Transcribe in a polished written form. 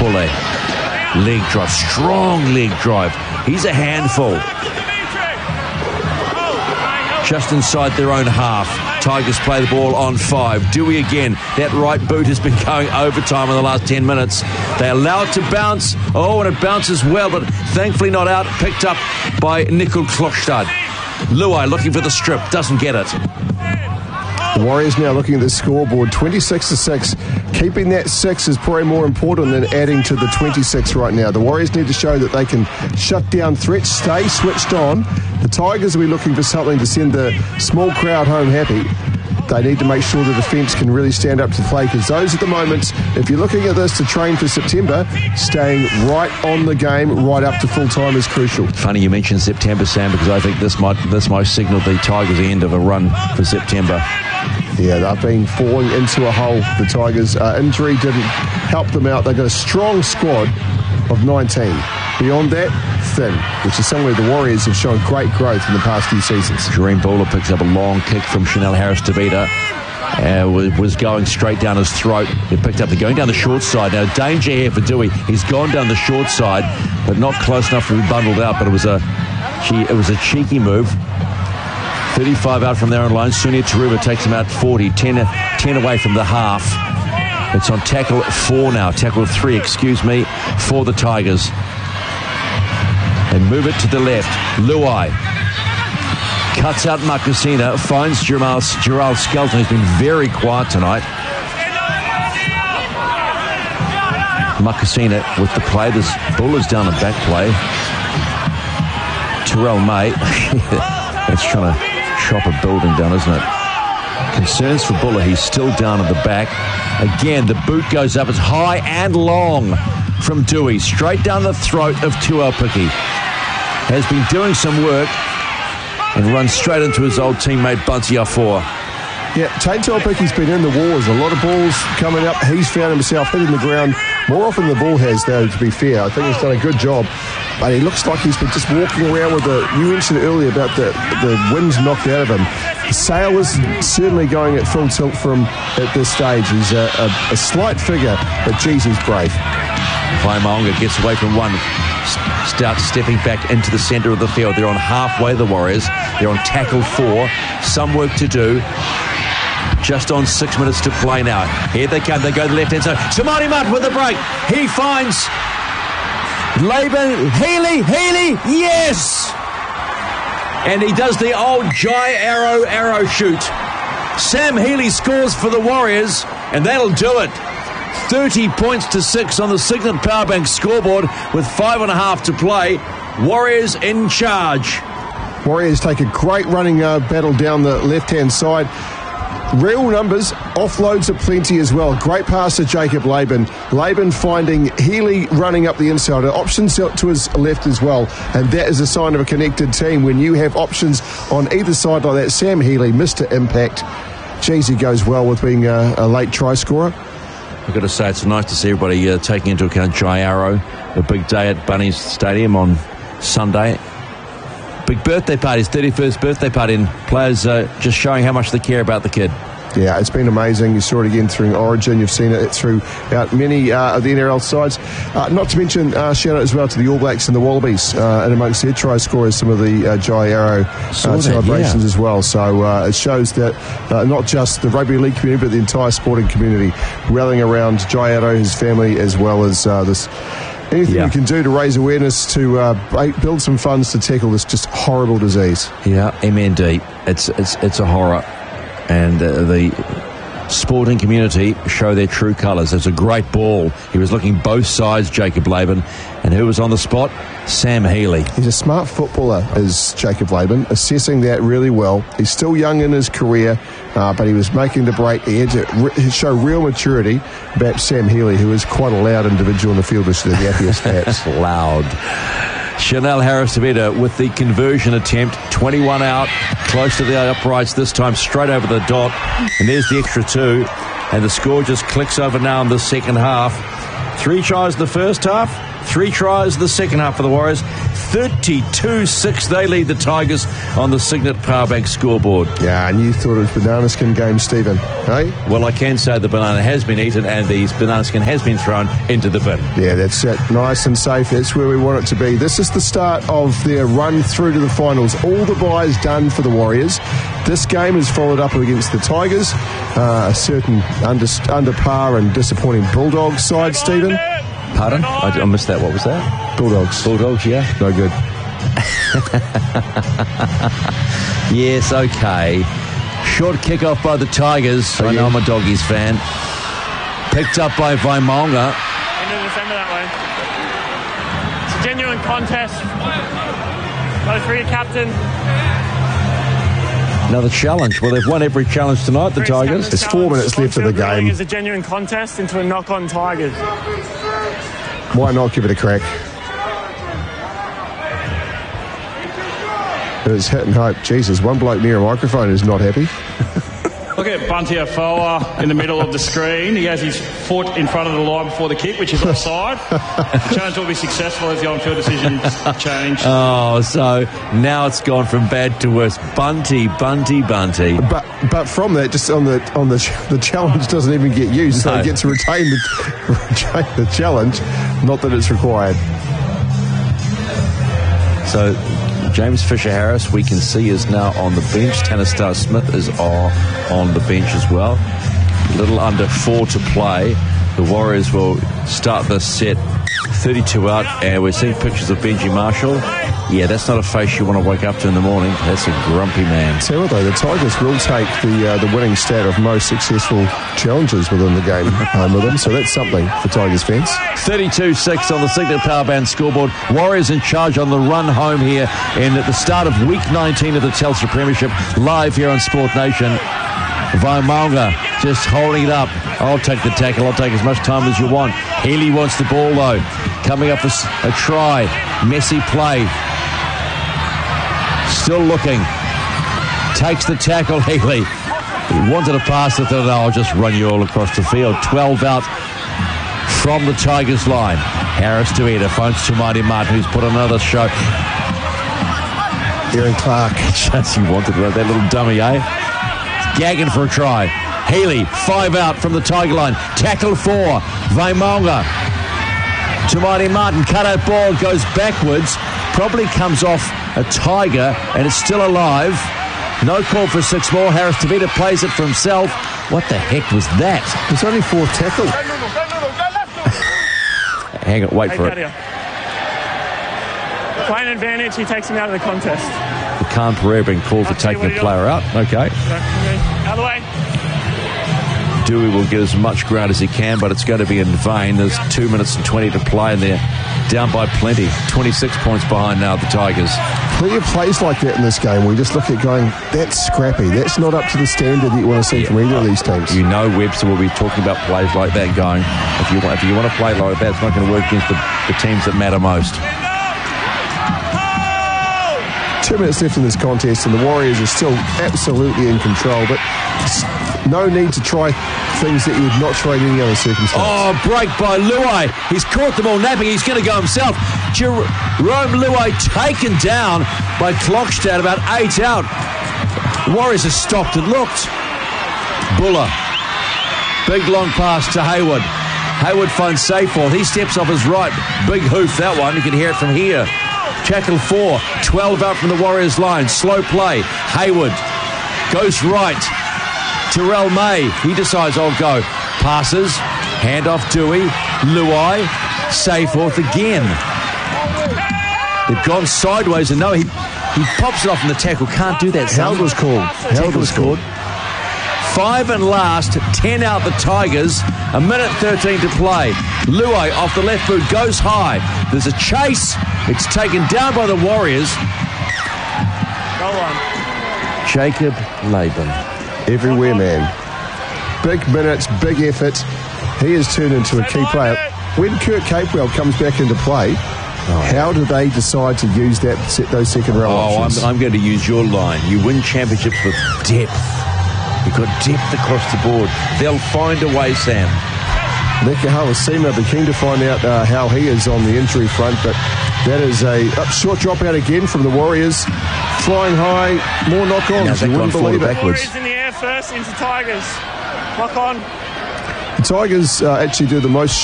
Buller. Leg drive, strong leg drive. He's a handful. Just inside their own half. Tigers play the ball on 5. Dewey again. That right boot has been going overtime in the last 10 minutes. They allow it to bounce. Oh, and it bounces well, but thankfully not out. Picked up by Nickel Klokstad. Luai looking for the strip. Doesn't get it. The Warriors now looking at the scoreboard, 26-6. Keeping that 6 is probably more important than adding to the 26 right now. The Warriors need to show that they can shut down threats, stay switched on. The Tigers will be looking for something to send the small crowd home happy. They need to make sure the defence can really stand up to the play, because those are the moments, if you're looking at this to train for September, staying right on the game, right up to full time is crucial. Funny you mentioned September, Sam, because I think this might signal the Tigers' end of a run for September. Yeah, they've been falling into a hole, the Tigers. Injury didn't help them out. They've got a strong squad of 19. Beyond that, thin, which is somewhere the Warriors have shown great growth in the past few seasons. Dream Bowler picks up a long kick from Chanel Harris-Tavita. Was going straight down his throat. He picked up going down the short side. Now, danger here for Dewey. He's gone down the short side, but not close enough to be bundled out. But it was a cheeky move. 35 out from their own line. Sunia Taruba takes him out 40. 10 away from the half. It's on tackle 4 now. Tackle 3, for the Tigers. They move it to the left. Luai cuts out Makasina, finds Gerald Skelton, who's been very quiet tonight. Makasina with the play. There's Buller's down the back play. Terrell May. That's trying to chop a building down, isn't it? Concerns for Buller. He's still down at the back. Again, the boot goes up. It's high and long from Dewey. Straight down the throat of Tuaupiki. Has been doing some work and runs straight into his old teammate Bunty Afoa. Yeah, Tate Tuaupiki's been in the wars. A lot of balls coming up. He's found himself hitting the ground more often than the ball has, though, to be fair. I think he's done a good job. But he looks like he's been just walking around with you mentioned earlier about the wind's knocked out of him. The sail is certainly going at full tilt from at this stage. He's a slight figure, but geez, he's brave. Vaimaonga gets away from one. Starts stepping back into the centre of the field. They're on halfway, the Warriors. They're on tackle 4. Some work to do. Just on 6 minutes to play now. Here they come. They go to the left-hand side. Tamani Mutt with the break. He finds Laban. Healy, yes! And he does the old Jai arrow shoot. Sam Healy scores for the Warriors, and that'll do it. 30 points to 6 on the Signet Powerbank scoreboard with 5.5 to play. Warriors in charge. Warriors take a great running battle down the left-hand side. Real numbers, offloads are plenty as well. Great pass to Jacob Laban. Laban finding Healy running up the inside. Options to his left as well. And that is a sign of a connected team when you have options on either side like that. Sam Healy, Mr. Impact. Geez, he goes well with being a late try scorer. I've got to say, it's nice to see everybody taking into account Jai Arrow. A big day at Bunnies Stadium on Sunday. Big birthday party, his 31st birthday party, and players just showing how much they care about the kid. Yeah, it's been amazing. You saw it again through Origin. You've seen it throughout many of the NRL sides. Not to mention, shout out as well to the All Blacks and the Wallabies, and amongst their try scorers, some of the Jai Arrow celebrations as well. So it shows that not just the rugby league community, but the entire sporting community rallying around Jai Arrow, his family, as well as this. Anything you can do to raise awareness, to build some funds to tackle this just horrible disease. Yeah, MND. It's a horror. And the sporting community show their true colours. It's a great ball. He was looking both sides, Jacob Laban. And who was on the spot? Sam Healy. He's a smart footballer, is Jacob Laban, assessing that really well. He's still young in his career, but he was making the break. He had to show real maturity about Sam Healy, who is quite a loud individual in the field, which is the happiest perhaps. Loud. Chanel Harris-Tavita with the conversion attempt. 21 out, close to the uprights, this time straight over the dot. And there's the extra 2. And the score just clicks over now in the second half. 3 tries the first half, 3 tries the second half for the Warriors. 32-6. They lead the Tigers on the Signet Powerbank scoreboard. Yeah, and you thought it was banana skin game, Stephen, eh? Well, I can say the banana has been eaten and the banana skin has been thrown into the bin. Yeah, that's it. Nice and safe. That's where we want it to be. This is the start of their run through to the finals. All the buys done for the Warriors. This game is followed up against the Tigers, a certain under par and disappointing Bulldogs side, Stephen. Pardon? I missed that. What was that? Bulldogs. Bulldogs, yeah. No good. Yes, okay. Short kick-off by the Tigers. I know I'm a Doggies fan. Picked up by Vaimaunga. Into the defender that way. It's a genuine contest. Go for your captain. Another challenge. Well, they've won every challenge tonight, the Tigers. There's 4 minutes left of the game. It's a genuine contest into a knock-on Tigers. Why not give it a crack? It's hit and hope. Jesus, one bloke near a microphone is not happy. Look at Bunty Afoa in the middle of the screen. He has his foot in front of the line before the kick, which is offside. The challenge will be successful as the on-field decisions change. Oh, so now it's gone from bad to worse. Bunty. But from that, just on the challenge doesn't even get used, so it gets to retain the challenge. Not that it's required. So James Fisher-Harris, we can see, is now on the bench. Tanner Starr-Smith is on the bench as well. A little under 4 to play. The Warriors will start this set 32 out, and we're seeing pictures of Benji Marshall. Yeah, that's not a face you want to wake up to in the morning. That's a grumpy man. Tell you what, though, the Tigers will take the winning stat of most successful challenges within the game home with them, so that's something for Tigers fans. 32-6 on the Signet Powerbank scoreboard. Warriors in charge on the run home here at the start of week 19 of the Telstra Premiership, live here on Sport Nation. Vaimaunga just holding it up. I'll take the tackle. I'll take as much time as you want. Healy wants the ball, though. Coming up for a try. Messy play. Still looking. Takes the tackle, Healy. He wanted to pass it. Thought, I'll just run you all across the field. 12 out from the Tigers line. Harris to Eder. Phones to Marty Martin, who's put on another show. Aaron Clark. Just you wanted that little dummy, eh? Gagging for a try. Healy, 5 out from the Tiger line. Tackle 4. Vaimaunga to Marty Martin. Cutout ball goes backwards. Probably comes off a Tiger, and it's still alive. No call for 6 more. Harris Tavita plays it for himself. What the heck was that? There's only 4 tackles. Hang on, wait for it. Playing advantage, he takes him out of the contest. The Khan Pereira being called for taking a player out. Okay. Out of the way. Dewey will get as much ground as he can, but it's going to be in vain. There's 2 minutes and 20 to play, and they're down by plenty. 26 points behind now, the Tigers. Plenty of plays like that in this game. We just look at going, that's scrappy. That's not up to the standard that you want to see from either of these teams. You know Webster will be talking about plays like that going, if you want to play like that, it's not going to work against the teams that matter most. 2 minutes left in this contest, and the Warriors are still absolutely in control, but no need to try things that you would not try in any other circumstance. Oh, break by Luai. He's caught them all napping. He's going to go himself. Jerome Luai taken down by Klokstad, about 8 out. The Warriors have stopped and looked. Buller. Big long pass to Hayward. Hayward finds Seyford. He steps off his right. Big hoof, that one. You can hear it from here. Tackle 4, 12 out from the Warriors line. Slow play. Hayward goes right. Terrell May, he decides, I'll go. Passes, handoff Dewey, Luai, Seyforth again. They've gone sideways, and no, he pops it off in the tackle. Can't do that. Held was called. Held was called. 5 and last, 10 out the Tigers. 1:13 to play. Luai off the left boot, goes high. There's a chase. It's taken down by the Warriors. Go on. Jacob Laban. Everywhere man. Big minutes, big effort. He has turned into a key player. When Kurt Capewell comes back into play, how do they decide to use those second row options? I'm going to use your line. You win championships with depth. You've got depth across the board. They'll find a way, Sam. Nick Hawasima, be keen to find out how he is on the injury front, but That is a short dropout again from the Warriors. Flying high, more knock-ons. They've You gone wouldn't forward believe it. backwards. Warriors in the air first into Tigers. Lock on. The Tigers actually do the most